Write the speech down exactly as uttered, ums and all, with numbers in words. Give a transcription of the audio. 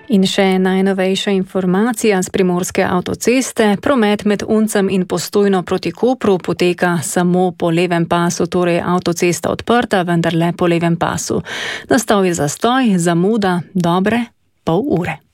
In še najnovejša informacija z primorske avtoceste. Promet med Uncem in Postojno proti Kopru poteka samo po levem pasu, torej avtocesta odprta, vendar le po levem pasu. Nastal je zastoj, zamuda dobre pol ure.